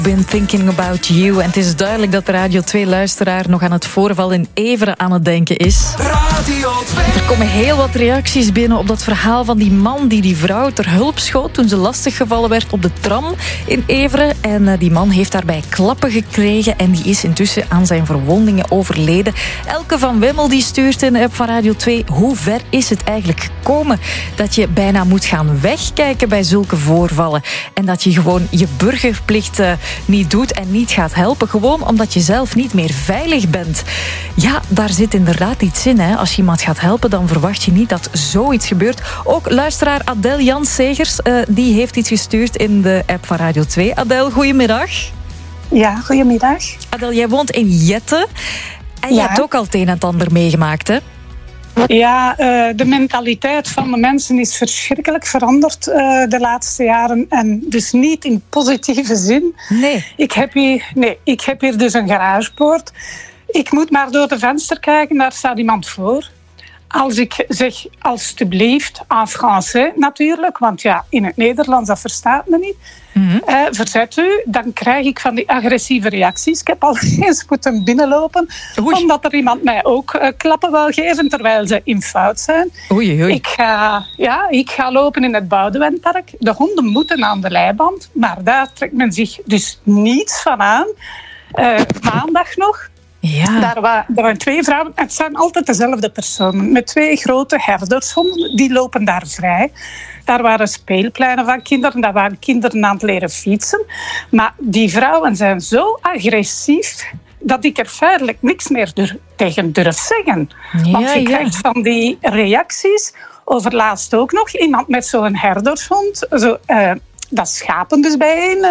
Been thinking about you. En het is duidelijk dat de Radio 2-luisteraar nog aan het voorval in Everen aan het denken is. Radio 2. Er komen heel wat reacties binnen op dat verhaal van die man die vrouw ter hulp schoot toen ze lastiggevallen werd op de tram in Everen. En die man heeft daarbij klappen gekregen en die is intussen aan zijn verwondingen overleden. Elke van Wemmel die stuurt in de app van Radio 2. Hoe ver is het eigenlijk gekomen dat je bijna moet gaan wegkijken bij zulke voorvallen? En dat je gewoon je burgerplicht niet doet en niet gaat helpen, gewoon omdat je zelf niet meer veilig bent. Ja, daar zit inderdaad iets in. Hè. Als je iemand gaat helpen, dan verwacht je niet dat zoiets gebeurt. Ook luisteraar Adel Jans-Segers, die heeft iets gestuurd in de app van Radio 2. Adel, goedemiddag. Ja, goedemiddag. Adel, jij woont in Jetten en je hebt ook al het een en het ander meegemaakt, hè? Ja, de mentaliteit van de mensen is verschrikkelijk veranderd de laatste jaren. En dus niet in positieve zin. Nee. Ik heb hier dus een garagepoort. Ik moet maar door de venster kijken, daar staat iemand voor. Als ik zeg alstublieft, en français natuurlijk, want ja, in het Nederlands, dat verstaat me niet. Verzet u, dan krijg ik van die agressieve reacties. Ik heb al eens moeten binnenlopen, omdat er iemand mij ook klappen wil geven, terwijl ze in fout zijn. Oei. Ik ga lopen in het Boudewijnpark. De honden moeten aan de leiband, maar daar trekt men zich dus niets van aan. Maandag nog. Ja. Daar waren 2 vrouwen. Het zijn altijd dezelfde personen. Met 2 grote herdershonden. Die lopen daar vrij. Daar waren speelpleinen van kinderen. Daar waren kinderen aan het leren fietsen. Maar die vrouwen zijn zo agressief dat ik er feitelijk niks meer tegen durf zeggen. Want je krijgt van die reacties. Overlaatst ook nog iemand met zo'n herdershond. Dat schapen dus bijeen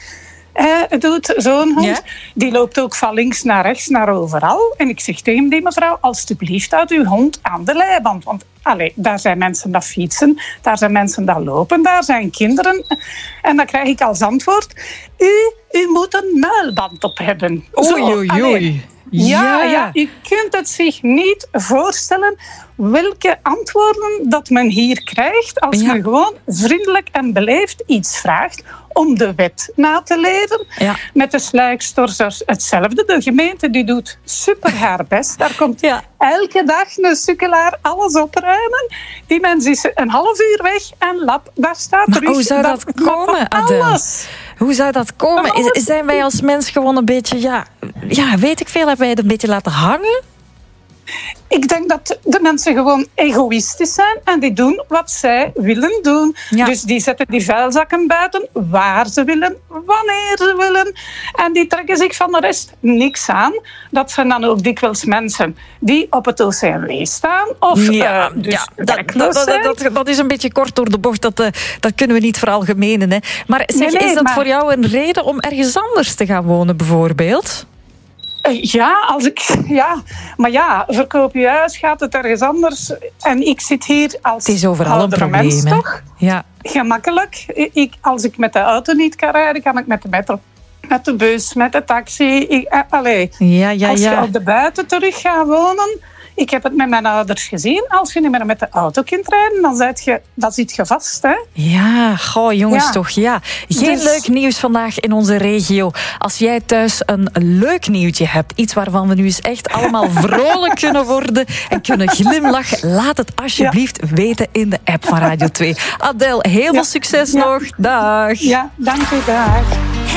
doet, zo'n hond. Ja? Die loopt ook van links naar rechts, naar overal. En ik zeg tegen die mevrouw, alstublieft houd uw hond aan de leiband. Want daar zijn mensen dat fietsen, daar zijn mensen dat lopen, daar zijn kinderen. En dan krijg ik als antwoord, u moet een muilband op hebben. Oei. Ja, u kunt het zich niet voorstellen welke antwoorden dat men hier krijgt als men gewoon vriendelijk en beleefd iets vraagt om de wet na te leven. Ja. Met de sluikstorsers hetzelfde. De gemeente die doet super haar best. Daar komt elke dag een sukkelaar alles opruimen. Die mens is een half uur weg en lap, daar staat terug. Hoe zou dat komen, Adel? Hoe zou dat komen? Zijn wij als mens gewoon een beetje, weet ik veel, hebben wij het een beetje laten hangen? Ik denk dat de mensen gewoon egoïstisch zijn en die doen wat zij willen doen. Ja. Dus die zetten die vuilzakken buiten waar ze willen, wanneer ze willen. En die trekken zich van de rest niks aan. Dat zijn dan ook dikwijls mensen die op het OCMW staan. Of dat is een beetje kort door de bocht. Dat kunnen we niet veralgemenen. Hè. Maar is dat voor jou een reden om ergens anders te gaan wonen bijvoorbeeld? Verkoop je huis, gaat het ergens anders. En ik zit hier als het is overal een probleem, mens, toch? Ja. Gemakkelijk. Als ik met de auto niet kan rijden, kan ik met de metro, met de bus, met de taxi. Als je op de buiten terug gaat wonen. Ik heb het met mijn ouders gezien. Als je niet meer met de auto kunt rijden, dan zit je vast. Hè? Ja, jongens toch. Ja. Geen leuk nieuws vandaag in onze regio. Als jij thuis een leuk nieuwtje hebt, iets waarvan we nu eens echt allemaal vrolijk kunnen worden en kunnen glimlachen, laat het alsjeblieft weten in de app van Radio 2. Adel, heel veel succes nog. Dag. Ja, dank u. Dag.